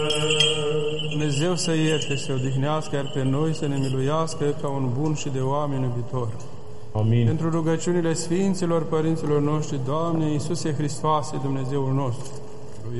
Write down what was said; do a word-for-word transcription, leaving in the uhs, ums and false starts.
Dumnezeu să ierte, să odihnească, iar pe noi să ne miluiască ca un bun și de oameni iubitor. Amin. Pentru rugăciunile Sfinților Părinților noștri, Doamne Iisuse Hristoase, Dumnezeul nostru,